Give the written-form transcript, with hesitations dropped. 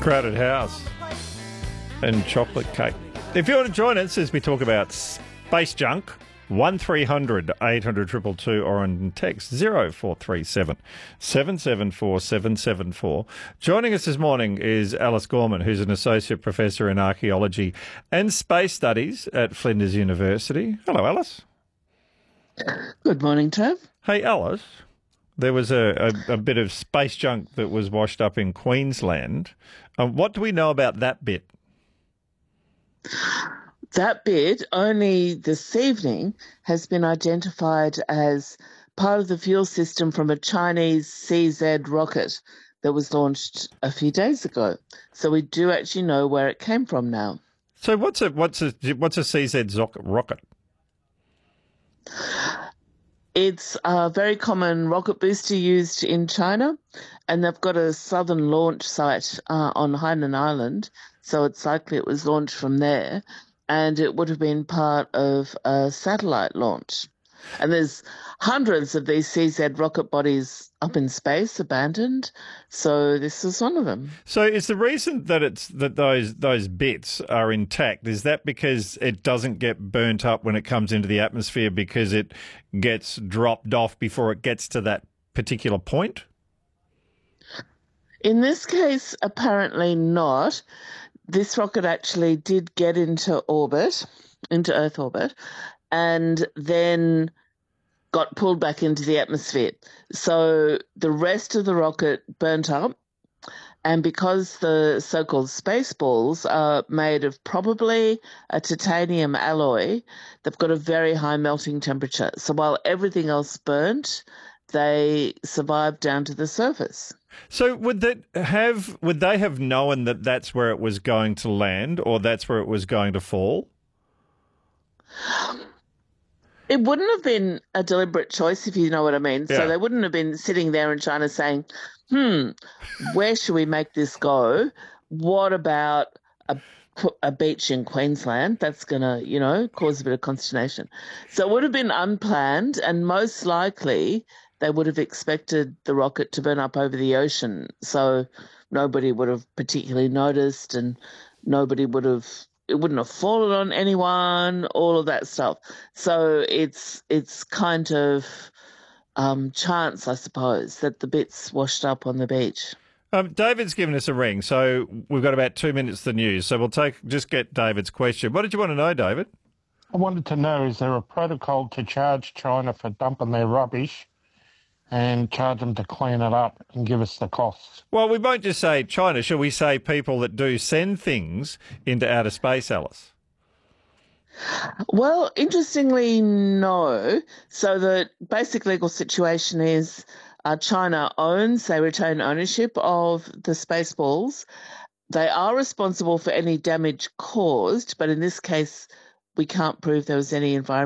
Crowded House and chocolate cake. If you want to join us as we talk about space junk, 1300 800 222 or on text 0437 774 774. Joining us this morning is Alice Gorman, who's an Associate Professor in Archaeology and Space Studies at Flinders University. Hello, Alice. Good morning, Trev. Hey, Alice. There was a bit of space junk that was washed up in Queensland. What do we know about that bit? That bit, only this evening, has been identified as part of the fuel system from a Chinese CZ rocket that was launched a few days ago. So we do actually know where it came from now. So what's a CZ rocket? It's a very common rocket booster used in China, and they've got a southern launch site on Hainan Island, so it's likely it was launched from there, and it would have been part of a satellite launch. And there's hundreds of these CZ rocket bodies up in space, abandoned, so this is one of them. So is the reason that those bits are intact, is that because it doesn't get burnt up when it comes into the atmosphere because it gets dropped off before it gets to that particular point? In this case, apparently not. This rocket actually did get into orbit, into Earth orbit, and then got pulled back into the atmosphere. So the rest of the rocket burnt up, and because the so-called space balls are made of probably a titanium alloy, they've got a very high melting temperature. So while everything else burnt, they survived down to the surface. So would they have known that that's where it was going to land, or that's where it was going to fall? It wouldn't have been a deliberate choice, if you know what I mean. Yeah. So they wouldn't have been sitting there in China saying, where should we make this go? What about a beach in Queensland? That's going to, cause a bit of consternation. So it would have been unplanned, and most likely they would have expected the rocket to burn up over the ocean. So nobody would have particularly noticed, and it wouldn't have fallen on anyone, all of that stuff. So it's kind of chance, I suppose, that the bits washed up on the beach. David's given us a ring, so we've got about 2 minutes to the news. So we'll just get David's question. What did you want to know, David? I wanted to know, is there a protocol to charge China for dumping their rubbish and charge them to clean it up and give us the costs? Well, we won't just say China. Shall we say people that do send things into outer space, Alice? Well, interestingly, no. So the basic legal situation is China they retain ownership of the space balls. They are responsible for any damage caused, but in this case, we can't prove there was any environmental